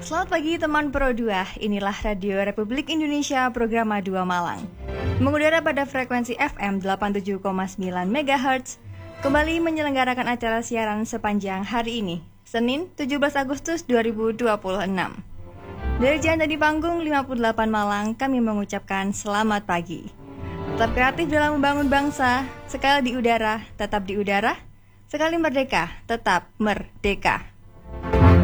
Selamat pagi teman Pro 2, inilah Radio Republik Indonesia Programa 2 Malang. Mengudara pada frekuensi FM 87,9 MHz, kembali menyelenggarakan acara siaran sepanjang hari ini, Senin 17 Agustus 2026. Dari Janda di Panggung 58 Malang, kami mengucapkan selamat pagi. Tetap kreatif dalam membangun bangsa, sekali di udara, tetap di udara, sekali merdeka, tetap merdeka.